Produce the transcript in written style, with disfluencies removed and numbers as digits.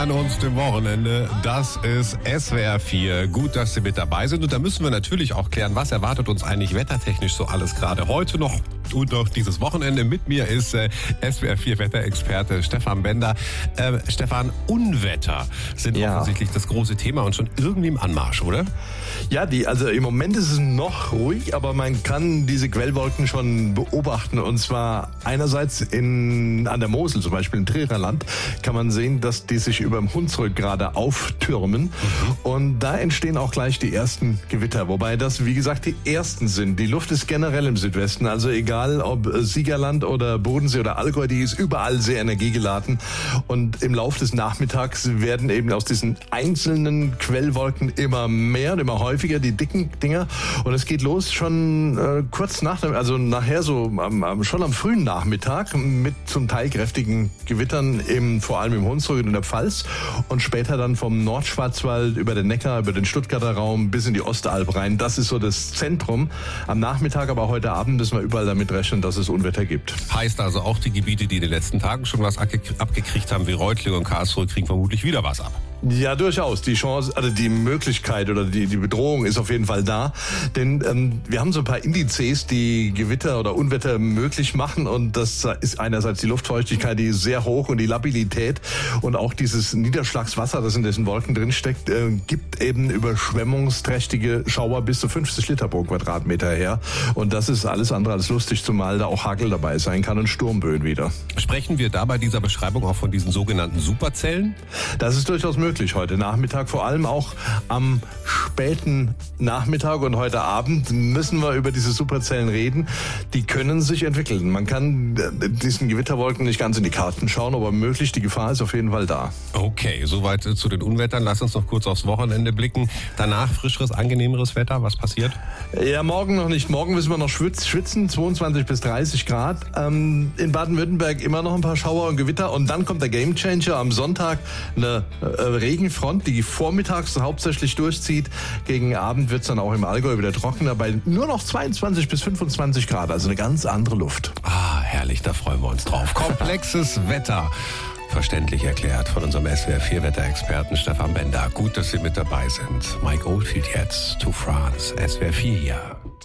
An uns dem Wochenende, das ist SWR 4. Gut, dass Sie mit dabei sind. Und da müssen wir natürlich auch klären, was erwartet uns eigentlich wettertechnisch so alles gerade heute noch und auch dieses Wochenende. Mit mir ist SWR 4 Wetterexperte Stefan Bender. Stefan, Unwetter sind offensichtlich das große Thema und schon irgendwie im Anmarsch, oder? Ja, also im Moment ist es noch ruhig, aber man kann diese Quellwolken schon beobachten. Und zwar einerseits an der Mosel, zum Beispiel im Trierer Land, kann man sehen, dass die sich über dem Hunsrück gerade auftürmen. Und da entstehen auch gleich die ersten Gewitter. Wobei das, wie gesagt, die ersten sind. Die Luft ist generell im Südwesten, also egal ob Siegerland oder Bodensee oder Allgäu, die ist überall sehr energiegeladen. Und im Laufe des Nachmittags werden eben aus diesen einzelnen Quellwolken immer mehr und immer häufiger die dicken Dinger. Und es geht los schon kurz nach dem, also nachher so schon am frühen Nachmittag mit zum Teil kräftigen Gewittern vor allem im Hunsrück und in der Pfalz. Und später dann vom Nordschwarzwald über den Neckar, über den Stuttgarter Raum bis in die Ostalb rein. Das ist so das Zentrum. Am Nachmittag, aber heute Abend müssen wir überall damit rechnen, dass es Unwetter gibt. Heißt also auch die Gebiete, die in den letzten Tagen schon was abgekriegt haben, wie Reutlingen und Karlsruhe, kriegen vermutlich wieder was ab. Ja, durchaus. Die Chance, also die Möglichkeit oder die Bedrohung ist auf jeden Fall da. Denn wir haben so ein paar Indizes, die Gewitter oder Unwetter möglich machen. Und das ist einerseits die Luftfeuchtigkeit, die ist sehr hoch, und die Labilität und auch dieses Niederschlagswasser, das in diesen Wolken drinsteckt, gibt eben überschwemmungsträchtige Schauer bis zu 50 Liter pro Quadratmeter her. Und das ist alles andere als lustig, zumal da auch Hagel dabei sein kann und Sturmböen wieder. Sprechen wir da bei dieser Beschreibung auch von diesen sogenannten Superzellen? Das ist durchaus möglich heute Nachmittag, vor allem auch am späten Nachmittag und heute Abend müssen wir über diese Superzellen reden. Die können sich entwickeln. Man kann diesen Gewitterwolken nicht ganz in die Karten schauen, aber möglich, die Gefahr ist auf jeden Fall da. Okay, soweit zu den Unwettern. Lass uns noch kurz aufs Wochenende blicken. Danach frischeres, angenehmeres Wetter. Was passiert? Ja, morgen noch nicht. Morgen müssen wir noch schwitzen, 22 bis 30 Grad. In Baden-Württemberg immer noch ein paar Schauer und Gewitter. Und dann kommt der Gamechanger am Sonntag, eine Regenfront, die vormittags hauptsächlich durchzieht. Gegen Abend wird es dann auch im Allgäu wieder trockener, bei nur noch 22 bis 25 Grad, also eine ganz andere Luft. Ah, herrlich, da freuen wir uns drauf. Komplexes Wetter, verständlich erklärt von unserem SWR 4 Wetterexperten Stefan Bender. Gut, dass Sie mit dabei sind. Mike Oldfield jetzt to France, SWR 4 hier.